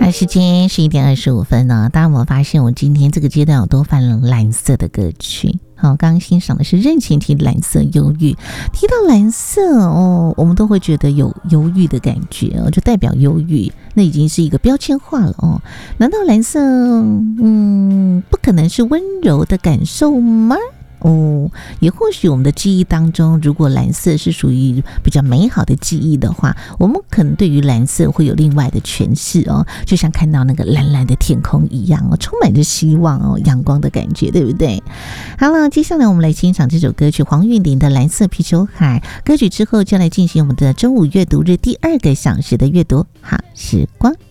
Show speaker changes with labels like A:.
A: 的时间11:25呢。大家有没有发现，我今天这个阶段我都放了蓝色的歌曲？好，刚刚欣赏的是任贤齐《蓝色忧郁》。提到蓝色哦，我们都会觉得有忧郁的感觉哦，就代表忧郁，那已经是一个标签化了哦。难道蓝色不可能是温柔的感受吗？哦，也或许我们的记忆当中，如果蓝色是属于比较美好的记忆的话，我们可能对于蓝色会有另外的诠释哦，就像看到那个蓝蓝的天空一样哦，充满着希望哦，阳光的感觉，对不对？好了，接下来我们来欣赏这首歌曲黄韵玲的《蓝色啤酒海》。歌曲之后就来进行我们的中午阅读日第2个小时的阅读好时光。